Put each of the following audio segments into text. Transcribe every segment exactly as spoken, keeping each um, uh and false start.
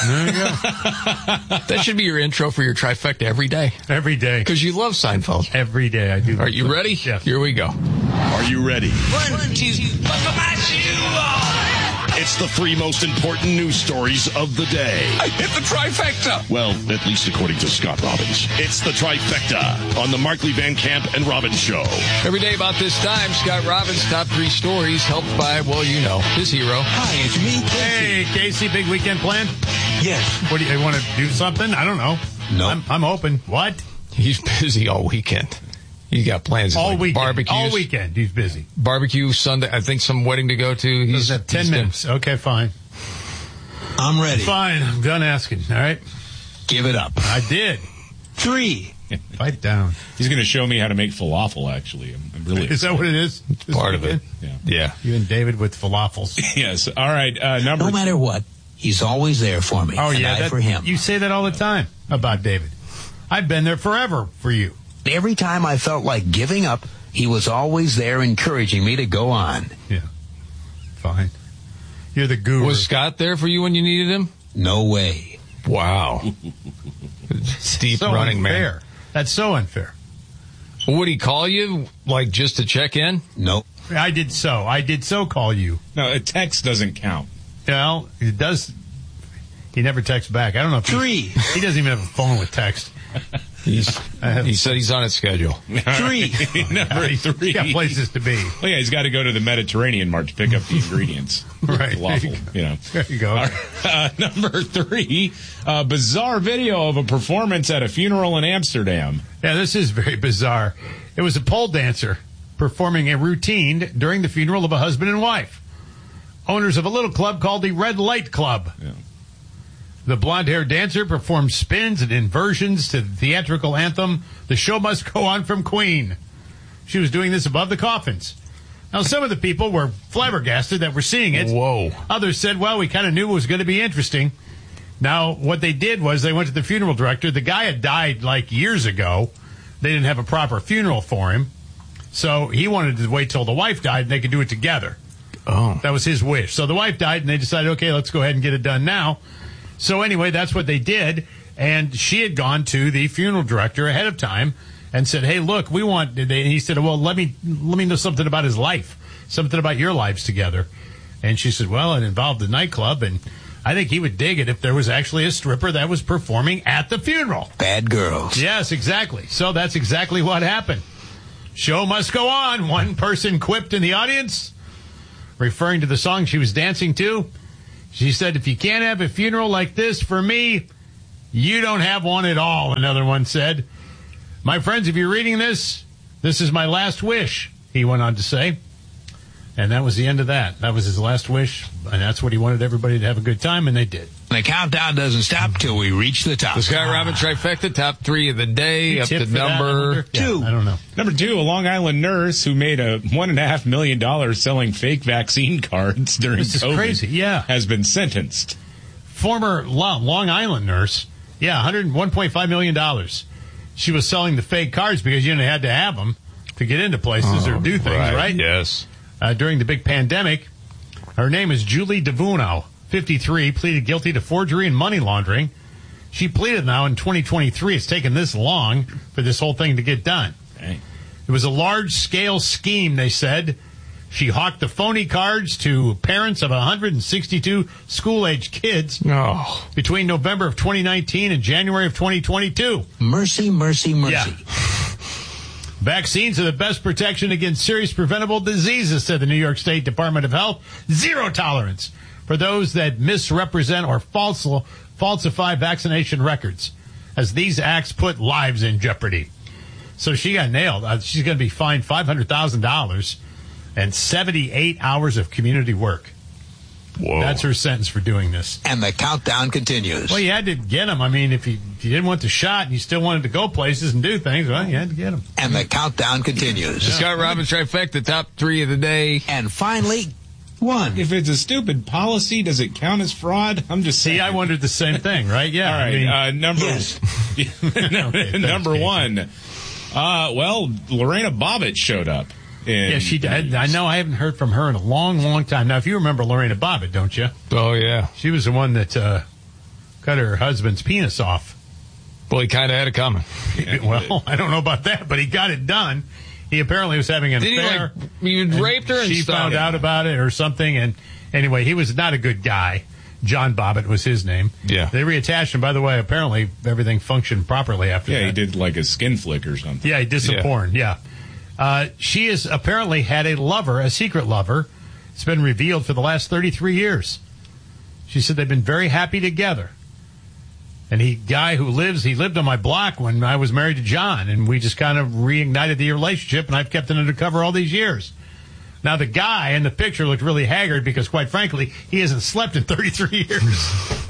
There you go. That should be your intro for your trifecta every day. Every day. Because you love Seinfeld. Every day I do. Are you ready? Yes. Here we go. Are you ready? One, two, buckle my shoe on. It's the three most important news stories of the day. I hit the trifecta. Well, at least according to Scott Robbins. It's the trifecta on the Markley Van Camp and Robbins Show. Every day about this time, Scott Robbins' top three stories helped by, well, you know, his hero. Hi, it's me, Casey. Hey, Casey, big weekend plan? Yes. What do you, you want to do something? I don't know. No. I'm, I'm open. What? He's busy all weekend. He got plans. All like weekend. Barbecues. All weekend. He's busy. Barbecue Sunday. I think some wedding to go to. He's He's at ten he's minutes. Okay, fine. I'm ready. Fine. I'm done asking. All right. Give it up. I did. Three. Fight down. He's going to show me how to make falafel, actually. I'm, I'm really Is that what it is? This part of weekend? it. Yeah. Yeah. You and David with falafels. Yes. All right. Uh, number No matter what, he's always there for me. Oh, and yeah. I That, for him. You say that all the time about David. I've been there forever for you. Every time I felt like giving up, he was always there encouraging me to go on. Yeah. Fine. You're the guru. Was Scott there for you when you needed him? No way. Wow. Deep so running unfair. man. That's so unfair. Would he call you, like, just to check in? Nope. I did so. I did so call you. No, a text doesn't count. Well, it does. He never texts back. I don't know if Three. He, he doesn't even have a phone with text. He's, he said he's on his schedule. Three. Number He's three. got places to be. Well, yeah, he's got to go to the Mediterranean Mart to pick up the ingredients. Right. Falafel, you know. There you go. All right, uh, number three, a bizarre video of a performance at a funeral in Amsterdam. Yeah, this is very bizarre. It was a pole dancer performing a routine during the funeral of a husband and wife, owners of a little club called the Red Light Club. Yeah. The blonde-haired dancer performed spins and inversions to the theatrical anthem, "The Show Must Go On" from Queen. She was doing this above the coffins. Now, some of the people were flabbergasted that were seeing it. Whoa. Others said, well, we kind of knew it was going to be interesting. Now, what they did was they went to the funeral director. The guy had died like years ago. They didn't have a proper funeral for him. So he wanted to wait till the wife died and they could do it together. Oh. That was his wish. So the wife died and they decided, okay, let's go ahead and get it done now. So anyway, that's what they did. And she had gone to the funeral director ahead of time and said, hey, look, we want, and he said, well, let me, let me know something about his life, something about your lives together. And she said, well, it involved the nightclub, and I think he would dig it if there was actually a stripper that was performing at the funeral. Bad girls. Yes, exactly. So that's exactly what happened. Show must go on, one person quipped in the audience, referring to the song she was dancing to. She said, if you can't have a funeral like this for me, you don't have one at all, another one said. My friends, if you're reading this, this is my last wish, he went on to say. And that was the end of that. That was his last wish, and that's what he wanted everybody to have a good time, and they did. The countdown doesn't stop till we reach the top. The Scott Robbins trifecta, top three of the day, You up tip to for that, I number wonder? Yeah, two. I don't know. Number two, a Long Island nurse who made a one and a half million dollars selling fake vaccine cards during This is COVID crazy, yeah. has been sentenced. Former Long Island nurse, yeah, one hundred one point five million dollars. She was selling the fake cards because you had to have them to get into places or do things, right? Yes. Uh, during the big pandemic. Her name is Julie DeVuno, fifty-three, pleaded guilty to forgery and money laundering. She pleaded now in twenty twenty-three. It's taken this long for this whole thing to get done. Dang. It was a large-scale scheme, they said. She hawked the phony cards to parents of one hundred sixty-two school-age kids Oh. between November of twenty nineteen and January of twenty twenty-two. Mercy, mercy, mercy. Yeah. Vaccines are the best protection against serious preventable diseases, said the New York State Department of Health. Zero tolerance for those that misrepresent or false, falsify vaccination records, as these acts put lives in jeopardy. So she got nailed. Uh, she's going to be fined five hundred thousand dollars and seventy-eight hours of community work. Whoa. That's her sentence for doing this. And the countdown continues. Well, you had to get him. I mean, if you, if you didn't want the shot and you still wanted to go places and do things, well, you had to get him. And the countdown The continues. Scott Robbins trifecta, top three of the day. And finally, one. If it's a stupid policy, does it count as fraud? I'm just saying. See, I wondered the same thing, right? Yeah. All right, I mean, uh, number Yes. Okay, number thanks, one. Uh, well, Lorena Bobbitt showed up. In yeah, she did. I know I haven't heard from her in a long, long time. Now, if you remember Lorena Bobbitt, don't you? Oh, yeah. She was the one that uh, cut her husband's penis off. Well, he kind of had it coming. Well, I don't know about that, but he got it done. He apparently was having an Did affair. He, like, he raped her and she stuff. found out about it or something. And anyway, he was not a good guy. John Bobbitt was his name. Yeah. They reattached him. By the way, apparently everything functioned properly after Yeah, that. he did like a skin flick or something. Yeah, he did some Yeah. porn. Yeah. Uh, she has apparently had a lover, a secret lover. It's been revealed for the last thirty-three years. She said they've been very happy together. And he guy who lives, he lived on my block when I was married to John, and we just kind of reignited the relationship, and I've kept it undercover all these years. Now, the guy in the picture looked really haggard because, quite frankly, he hasn't slept in thirty-three years.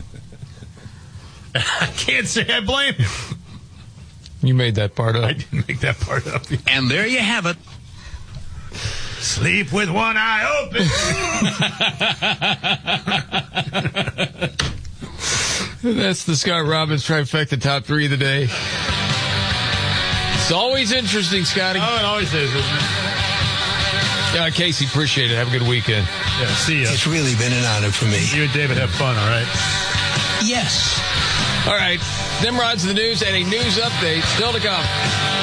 I can't say I blame him. You made that part up. I didn't make that part up. And there you have it. Sleep with one eye open. That's the Scott Robbins Trifecta Top three of the day. It's always interesting, Scotty. Oh, it always is, isn't it? Yeah, Casey, appreciate it. Have a good weekend. Yeah, see ya. It's really been an honor for me. You and David have fun, all right? Yes. All right. Nimrod's the news and a news update still to come.